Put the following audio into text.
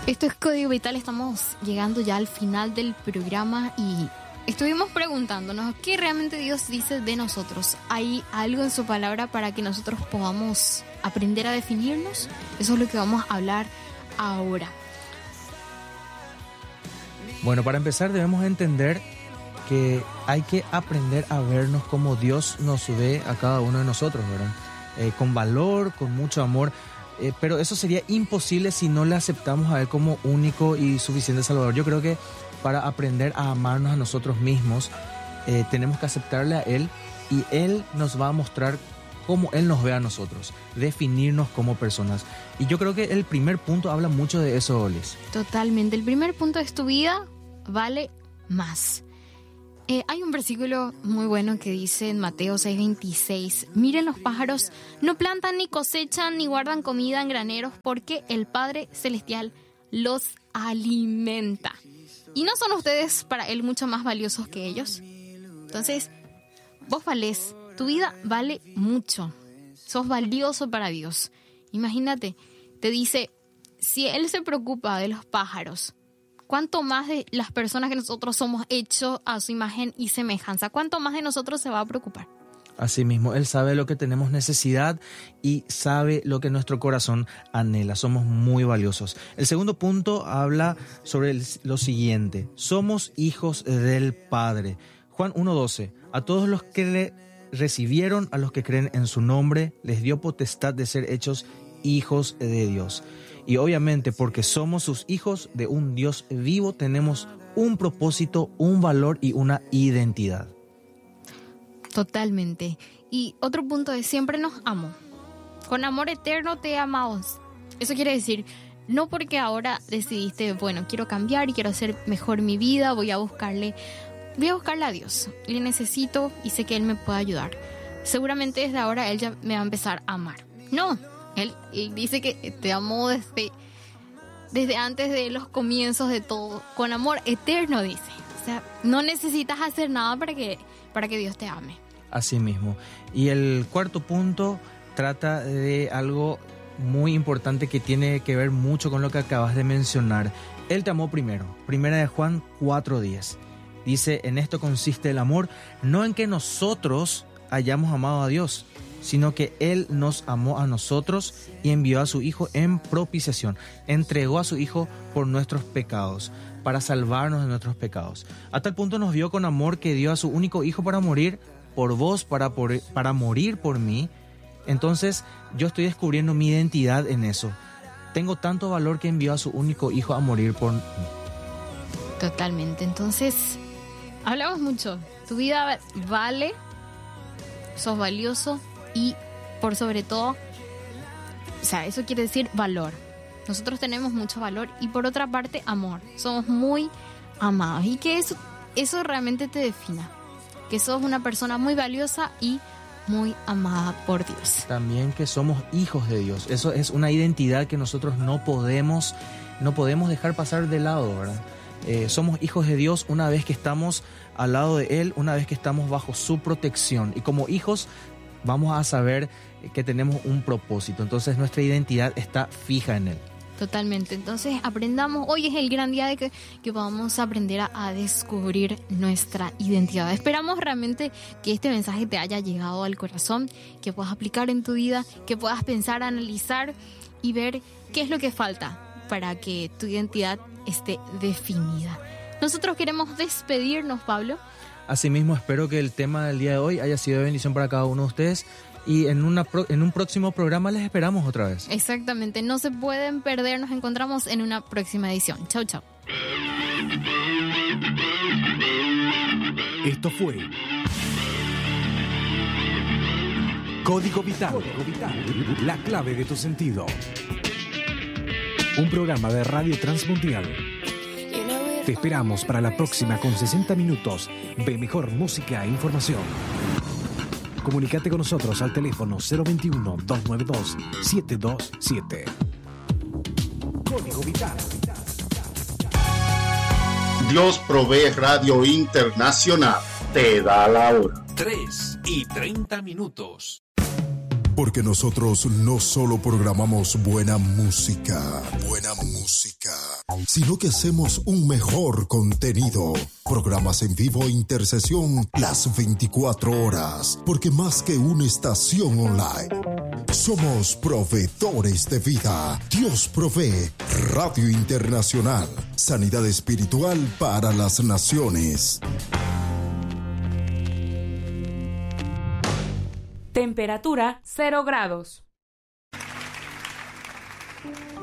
Esto es Código Vital, estamos llegando ya al final del programa y estuvimos preguntándonos qué realmente Dios dice de nosotros. ¿Hay algo en su palabra para que nosotros podamos aprender a definirnos? Eso es lo que vamos a hablar ahora. Bueno, para empezar debemos entender que hay que aprender a vernos como Dios nos ve a cada uno de nosotros, ¿verdad? Con valor, con mucho amor. Pero eso sería imposible si no le aceptamos a Él como único y suficiente Salvador. Yo creo que para aprender a amarnos a nosotros mismos, tenemos que aceptarle a Él y Él nos va a mostrar cómo Él nos ve a nosotros, definirnos como personas. Y yo creo que el primer punto habla mucho de eso, Olis. Totalmente. El primer punto es tu vida vale más. Hay un versículo muy bueno que dice en Mateo 6:26, miren los pájaros, no plantan ni cosechan ni guardan comida en graneros porque el Padre Celestial los alimenta. ¿Y no son ustedes para Él mucho más valiosos que ellos? Entonces, vos valés, tu vida vale mucho, sos valioso para Dios. Imagínate, te dice, si Él se preocupa de los pájaros, ¿cuánto más de las personas que nosotros somos hechos a su imagen y semejanza? ¿Cuánto más de nosotros se va a preocupar? Así mismo, Él sabe lo que tenemos necesidad y sabe lo que nuestro corazón anhela. Somos muy valiosos. El segundo punto habla sobre lo siguiente. Somos hijos del Padre. Juan 1:12. A todos los que le recibieron, a los que creen en su nombre, les dio potestad de ser hechos hijos de Dios. Y obviamente porque somos sus hijos de un Dios vivo, tenemos un propósito, un valor y una identidad. Totalmente. Y otro punto es siempre nos amo. Con amor eterno te amamos. Eso quiere decir, no porque ahora decidiste, bueno, quiero cambiar y quiero hacer mejor mi vida, voy a buscarle a Dios. Le necesito y sé que Él me puede ayudar. Seguramente desde ahora Él ya me va a empezar a amar. No. Él dice que te amó desde antes de los comienzos de todo, con amor eterno, dice. O sea, no necesitas hacer nada para que Dios te ame. Así mismo. Y el cuarto punto trata de algo muy importante que tiene que ver mucho con lo que acabas de mencionar. Él te amó primero. Primera de Juan 4:10. Dice, en esto consiste el amor, no en que nosotros hayamos amado a Dios, sino que Él nos amó a nosotros y envió a su Hijo en propiciación. Entregó a su Hijo por nuestros pecados, para salvarnos de nuestros pecados. A tal punto nos vio con amor que dio a su único Hijo para morir por vos, para morir por mí. Entonces yo estoy descubriendo mi identidad en eso. Tengo tanto valor que envió a su único Hijo a morir por mí. Totalmente. Entonces, hablamos mucho. Tu vida vale, sos valioso. Y por sobre todo, o sea, eso quiere decir valor. Nosotros tenemos mucho valor y por otra parte, amor. Somos muy amados y que eso realmente te defina. Que sos una persona muy valiosa y muy amada por Dios. También que somos hijos de Dios. Eso es una identidad que nosotros no podemos dejar pasar de lado, ¿verdad? Somos hijos de Dios una vez que estamos al lado de Él, una vez que estamos bajo su protección. Y como hijos vamos a saber que tenemos un propósito. Entonces nuestra identidad está fija en Él. Totalmente. Entonces aprendamos. Hoy es el gran día de que podamos aprender a descubrir nuestra identidad. Esperamos realmente que este mensaje te haya llegado al corazón, que puedas aplicar en tu vida, que puedas pensar, analizar y ver qué es lo que falta para que tu identidad esté definida. Nosotros queremos despedirnos, Pablo. Asimismo, espero que el tema del día de hoy haya sido de bendición para cada uno de ustedes y en un próximo programa les esperamos otra vez. Exactamente, no se pueden perder, nos encontramos en una próxima edición. Chau, chau. Esto fue Código Vital, la clave de tu sentido. Un programa de Radio Transmundial. Te esperamos para la próxima con 60 minutos de mejor música e información. Comunícate con nosotros al teléfono 021-292-727. Código Vital. Dios Provee Radio Internacional te da la hora. 3:30. Porque nosotros no solo programamos buena música. sino que hacemos un mejor contenido. Programas en vivo e intercesión las 24 horas, porque más que una estación online, somos proveedores de vida. Dios provee. Radio Internacional, sanidad espiritual para las naciones. Temperatura 0 grados.